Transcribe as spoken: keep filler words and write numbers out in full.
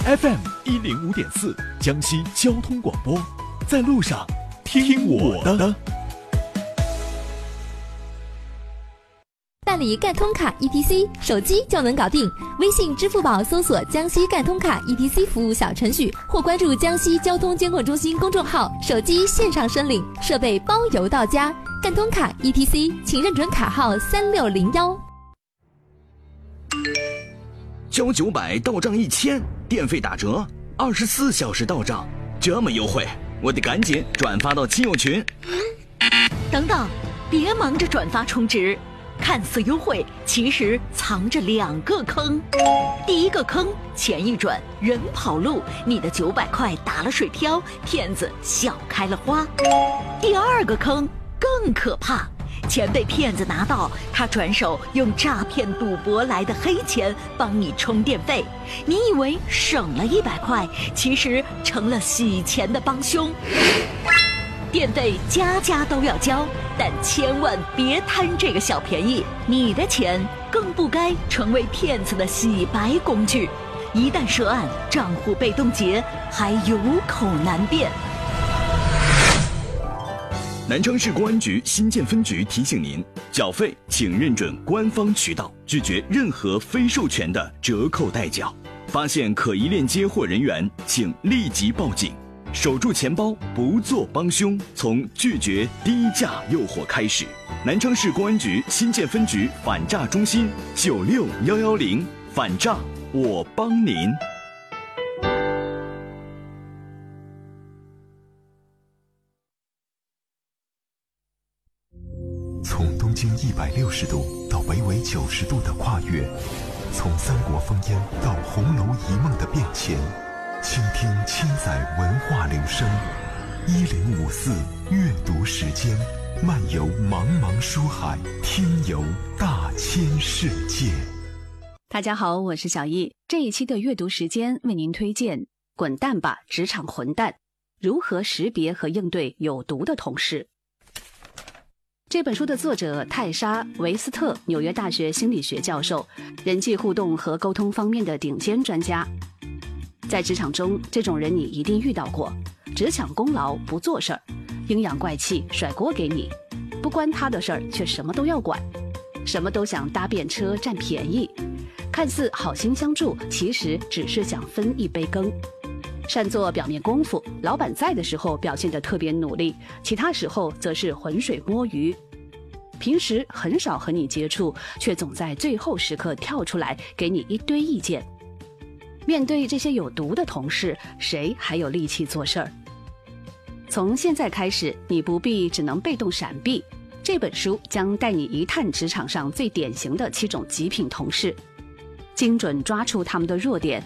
F M 一零五点四，江西交通广播，在路上听我的。 办理赣通卡 E T C， 手机就能搞定。微信、支付宝搜索江西赣通卡 E T C 服务小程序，或关注江西交通监管中心公众号，手机线上申领，设备包邮到家。赣通卡 E T C， 请认准卡号三六零幺。 交九百到账一千，电费打折，二十四小时到账，这么优惠，我得赶紧转发到亲友群。 等等，别忙着转发充值。看似优惠，其实藏着两个坑。第一个坑，钱一转人跑路，你的九百块打了水漂，骗子笑开了花。第二个坑更可怕，钱被骗子拿到，他转手用诈骗赌博来的黑钱帮你充电费，你以为省了一百块，其实成了洗钱的帮凶。电费家家都要交，但千万别贪这个小便宜，你的钱更不该成为骗子的洗白工具，一旦涉案，账户被冻结，还有口难辩。 南昌市公安局新建分局提醒您，缴费请认准官方渠道，拒绝任何非授权的折扣代缴。发现可疑链接或人员，请立即报警。守住钱包，不做帮凶，从拒绝低价诱惑开始。南昌市公安局新建分局反诈中心九六幺幺零，反诈我帮您。 从东经一百六十度到北纬九十度的跨越，从三国烽烟到红楼一梦的变迁。倾听千载文化流声，一零五四阅读时间，漫游茫茫书海，听游大千世界。 大家好，我是小易。这一期的阅读时间为您推荐《滚蛋吧，职场混蛋》，如何识别和应对有毒的同事。这本书的作者泰莎·维斯特，纽约大学心理学教授，人际互动和沟通方面的顶尖专家。在职场中，这种人你一定遇到过，只抢功劳不做事儿，阴阳怪气甩锅给你，不关他的事儿却什么都要管，什么都想搭便车占便宜，看似好心相助，其实只是想分一杯羹。善做表面功夫，老板在的时候表现得特别努力，其他时候则是浑水摸鱼。平时很少和你接触，却总在最后时刻跳出来给你一堆意见。面对这些有毒的同事，谁还有力气做事儿？从现在开始，你不必只能被动闪避。这本书将带你一探职场上最典型的七种极品同事，精准抓出他们的弱点，